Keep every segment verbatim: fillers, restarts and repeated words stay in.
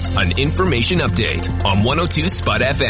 an information update on one oh two Spud F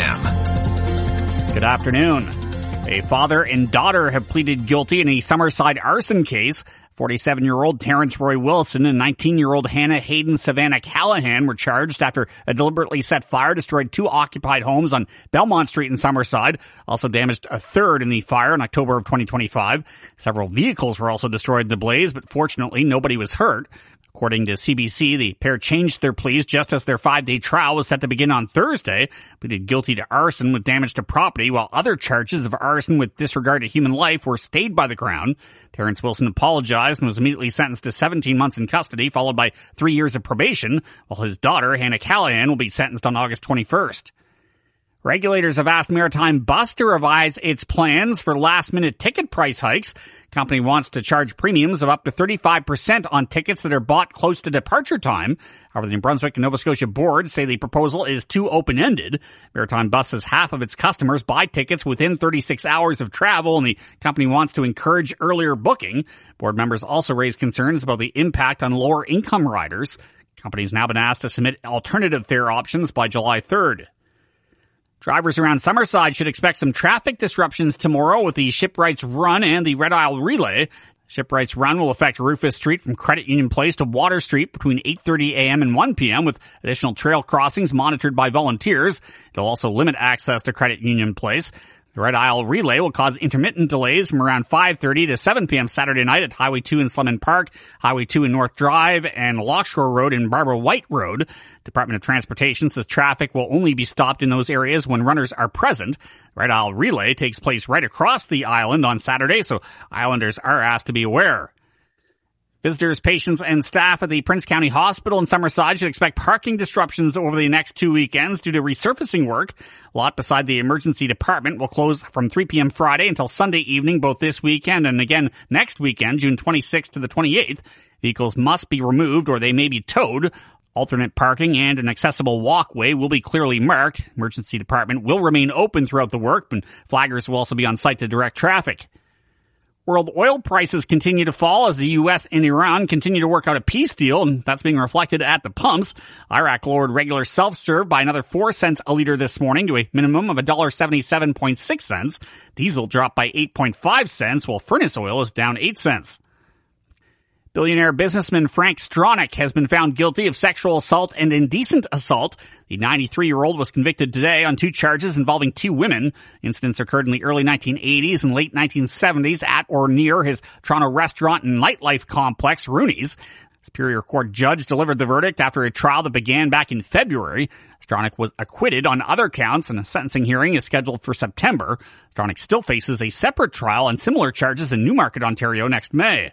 M. Good afternoon. A father and daughter have pleaded guilty in a Summerside arson case. forty-seven-year-old Terrence Roy Wilson and nineteen-year-old Hannah Hayden Savannah Callahan were charged after a deliberately set fire destroyed two occupied homes on Belmont Street in Summerside. Also damaged a third in the fire in October of twenty twenty-five. Several vehicles were also destroyed in the blaze, but fortunately nobody was hurt. According to C B C, the pair changed their pleas just as their five-day trial was set to begin on Thursday. Pleaded guilty to arson with damage to property, while other charges of arson with disregard to human life were stayed by the Crown. Terrence Wilson apologized and was immediately sentenced to seventeen months in custody, followed by three years of probation, while his daughter, Hannah Callahan, will be sentenced on August twenty-first. Regulators have asked Maritime Bus to revise its plans for last-minute ticket price hikes. The company wants to charge premiums of up to thirty-five percent on tickets that are bought close to departure time. However, the New Brunswick and Nova Scotia boards say the proposal is too open-ended. Maritime Bus says half of its customers buy tickets within thirty-six hours of travel, and the company wants to encourage earlier booking. Board members also raised concerns about the impact on lower-income riders. The company's now been asked to submit alternative fare options by July third. Drivers around Summerside should expect some traffic disruptions tomorrow with the Shipwrights Run and the Red Isle Relay. Shipwrights Run will affect Rufus Street from Credit Union Place to Water Street between eight thirty a.m. and one p.m. with additional trail crossings monitored by volunteers. It'll also limit access to Credit Union Place. The Red Isle Relay will cause intermittent delays from around five thirty to seven p.m. Saturday night at Highway two in Slemon Park, Highway two in North Drive, and Lockshore Road and Barbara White Road. Department of Transportation says traffic will only be stopped in those areas when runners are present. The Red Isle Relay takes place right across the island on Saturday, so Islanders are asked to be aware. Visitors, patients, and staff at the Prince County Hospital in Summerside should expect parking disruptions over the next two weekends due to resurfacing work. A lot beside the emergency department will close from three p.m. Friday until Sunday evening, both this weekend and again next weekend, June twenty-sixth to the twenty-eighth. Vehicles must be removed or they may be towed. Alternate parking and an accessible walkway will be clearly marked. Emergency department will remain open throughout the work, and flaggers will also be on site to direct traffic. World oil prices continue to fall as the U S and Iran continue to work out a peace deal, and that's being reflected at the pumps. Iraq lowered regular self-serve by another four cents a liter this morning to a minimum of one dollar seventy-seven point six cents. Diesel dropped by eight point five cents, while furnace oil is down eight cents. Billionaire businessman Frank Stronach has been found guilty of sexual assault and indecent assault. The ninety-three-year-old was convicted today on two charges involving two women. Incidents occurred in the early nineteen eighties and late nineteen seventies at or near his Toronto restaurant and nightlife complex, Rooney's. Superior Court judge delivered the verdict after a trial that began back in February. Stronach was acquitted on other counts, and a sentencing hearing is scheduled for September. Stronach still faces a separate trial on similar charges in Newmarket, Ontario next May.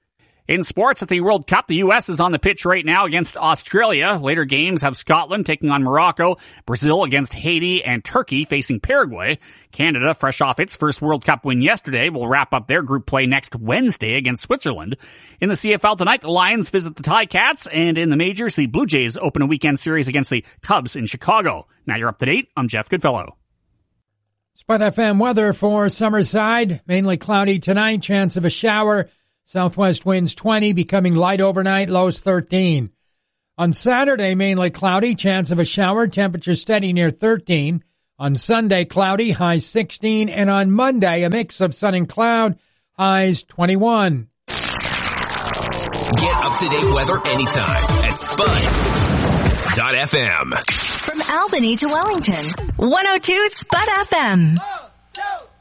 In sports at the World Cup, the U S is on the pitch right now against Australia. Later games have Scotland taking on Morocco, Brazil against Haiti, and Turkey facing Paraguay. Canada, fresh off its first World Cup win yesterday, will wrap up their group play next Wednesday against Switzerland. In the C F L tonight, the Lions visit the Ticats, and in the majors, the Blue Jays open a weekend series against the Cubs in Chicago. Now you're up to date. I'm Jeff Goodfellow. Spud F M weather for Summerside. Mainly cloudy tonight, chance of a shower. Southwest winds twenty, becoming light overnight, lows thirteen. On Saturday, mainly cloudy, chance of a shower, temperature steady near thirteen. On Sunday, cloudy, highs sixteen. And on Monday, a mix of sun and cloud, highs twenty-one. Get up-to-date weather anytime at Spud dot F M. From Albany to Wellington, one oh two Spud F M.